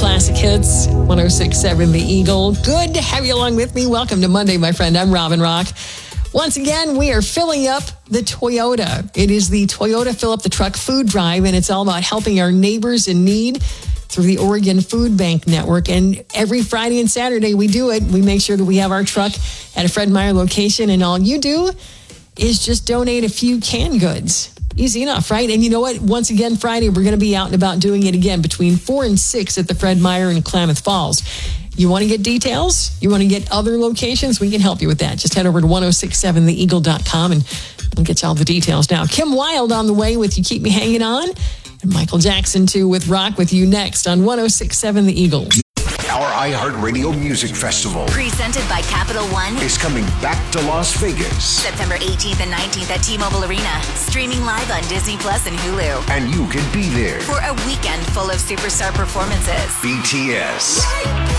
classic hits, 106.7 The Eagle. Good to have you along with me. Welcome to Monday, my friend. I'm Robin Rock. Once again, we are filling up the Toyota. It is the Toyota Fill Up the Truck Food Drive, and it's all about helping our neighbors in need through the Oregon Food Bank Network. And every Friday and Saturday we do it. We make sure that we have our truck at a Fred Meyer location, and all you do is just donate a few canned goods. Easy enough, right? And you know what? Once again, Friday, we're going to be out and about doing it again between 4 and 6 at the Fred Meyer in Klamath Falls. You want to get details? You want to get other locations? We can help you with that. Just head over to 1067theeagle.com and we'll get you all the details. Now, Kim Wilde on the way with You Keep Me Hanging On. And Michael Jackson, too, with Rock With You next on 1067 The Eagle. Our iHeartRadio Music Festival, presented by Capital One, is coming back to Las Vegas. September 18th and 19th at T-Mobile Arena. Streaming live on Disney Plus and Hulu. And you can be there for a weekend full of superstar performances. BTS.